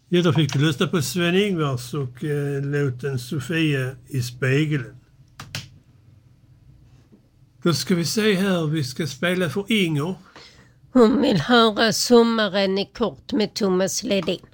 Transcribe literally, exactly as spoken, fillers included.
Ja, då fick du lyssna på Sven-Ingvars och eh, låten Sofia i spegeln. Då ska vi se här, vi ska spela för Inger. Hon vill höra Sommaren är kort med Thomas Ledin.